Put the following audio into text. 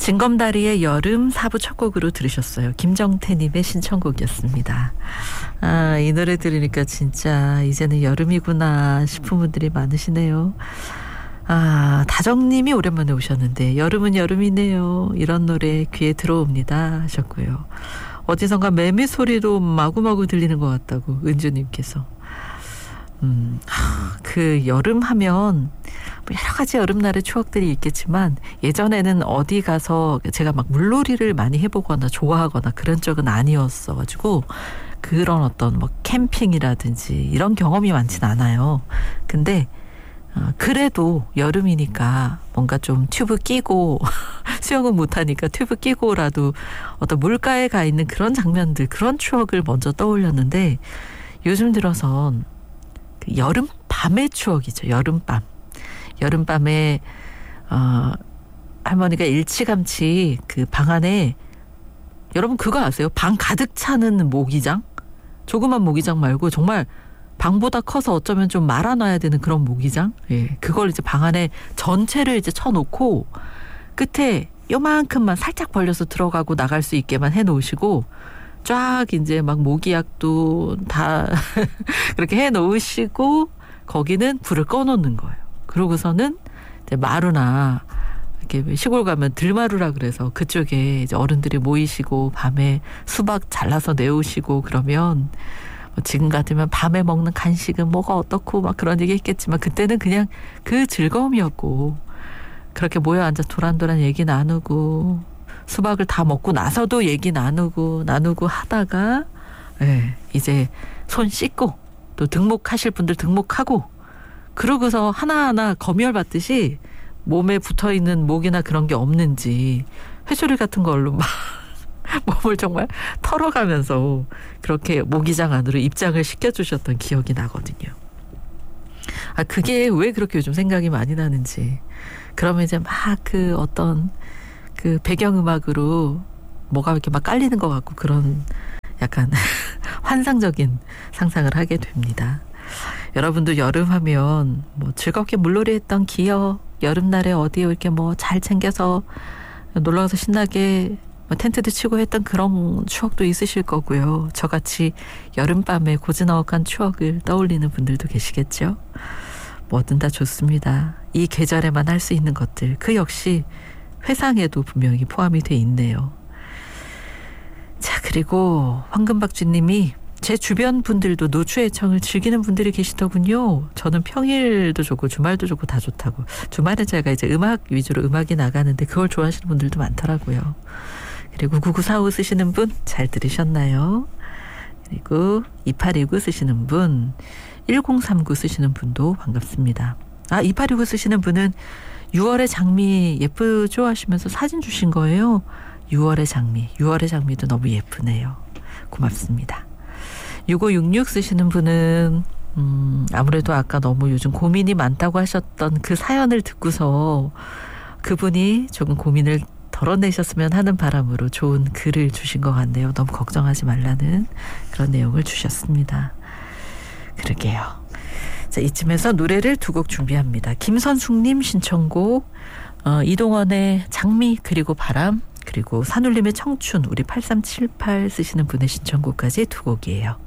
징검다리의 여름 4부 첫 곡으로 들으셨어요. 김정태님의 신청곡이었습니다. 아, 이 노래 들으니까 진짜 이제는 여름이구나 싶은 분들이 많으시네요. 아, 다정님이 오랜만에 오셨는데 여름은 여름이네요. 이런 노래 귀에 들어옵니다 하셨고요. 어디선가 매미 소리도 마구마구 들리는 것 같다고 은주님께서. 그 여름 하면 여러 가지 여름날의 추억들이 있겠지만 예전에는 어디 가서 제가 막 물놀이를 많이 해보거나 좋아하거나 그런 적은 아니었어가지고 그런 어떤 뭐 캠핑이라든지 이런 경험이 많진 않아요. 근데 그래도 여름이니까 뭔가 좀 튜브 끼고 수영은 못하니까 튜브 끼고라도 어떤 물가에 가 있는 그런 장면들, 그런 추억을 먼저 떠올렸는데 요즘 들어선 그 여름밤의 추억이죠. 여름밤에 할머니가 일찌감치 그 방 안에, 여러분 그거 아세요? 방 가득 차는 모기장? 조그만 모기장 말고 정말 방보다 커서 어쩌면 좀 말아놔야 되는 그런 모기장? 예, 그걸 이제 방 안에 전체를 이제 쳐놓고 끝에 요만큼만 살짝 벌려서 들어가고 나갈 수 있게만 해놓으시고 쫙 이제 막 모기약도 다 그렇게 해놓으시고 거기는 불을 꺼놓는 거예요. 그러고서는 이제 마루나 이렇게 시골 가면 들마루라 그래서 그쪽에 이제 어른들이 모이시고 밤에 수박 잘라서 내오시고 그러면 지금 같으면 밤에 먹는 간식은 뭐가 어떻고 막 그런 얘기 했겠지만 그때는 그냥 그 즐거움이었고 그렇게 모여 앉아 도란도란 얘기 나누고 수박을 다 먹고 나서도 얘기 나누고 하다가 이제 손 씻고 또 등목하실 분들 등목하고 그러고서 하나하나 검열 받듯이 몸에 붙어있는 목이나 그런 게 없는지 회초리 같은 걸로 막 몸을 정말 털어가면서 그렇게 모기장 안으로 입장을 시켜주셨던 기억이 나거든요. 아, 그게 왜 그렇게 요즘 생각이 많이 나는지. 그러면 이제 막 그 어떤 그 배경음악으로 뭐가 이렇게 막 깔리는 것 같고 그런 약간 환상적인 상상을 하게 됩니다. 여러분도 여름 하면 뭐 즐겁게 물놀이 했던 기억, 여름날에 어디에 이렇게 뭐 잘 챙겨서 놀러가서 신나게 텐트도 치고 했던 그런 추억도 있으실 거고요. 저같이 여름밤에 고즈넉한 추억을 떠올리는 분들도 계시겠죠. 뭐든 다 좋습니다. 이 계절에만 할 수 있는 것들, 그 역시 회상에도 분명히 포함이 돼 있네요. 자, 그리고 황금박쥐님이 제 주변 분들도 노추애청을 즐기는 분들이 계시더군요. 저는 평일도 좋고 주말도 좋고 다 좋다고. 주말에 제가 이제 음악 위주로 음악이 나가는데 그걸 좋아하시는 분들도 많더라고요. 그리고 9945 쓰시는 분 잘 들으셨나요? 그리고 2829 쓰시는 분, 1039 쓰시는 분도 반갑습니다. 아, 2829 쓰시는 분은 6월의 장미 예쁘죠 하시면서 사진 주신 거예요. 6월의 장미도 너무 예쁘네요. 고맙습니다. 6566 쓰시는 분은 아무래도 아까 너무 요즘 고민이 많다고 하셨던 그 사연을 듣고서 그분이 조금 고민을 덜어내셨으면 하는 바람으로 좋은 글을 주신 것 같네요. 너무 걱정하지 말라는 그런 내용을 주셨습니다. 그러게요. 자, 이쯤에서 노래를 두 곡 준비합니다. 김선숙님 신청곡, 이동원의 장미 그리고 바람, 그리고 산울림의 청춘, 우리 8378 쓰시는 분의 신청곡까지 두 곡이에요.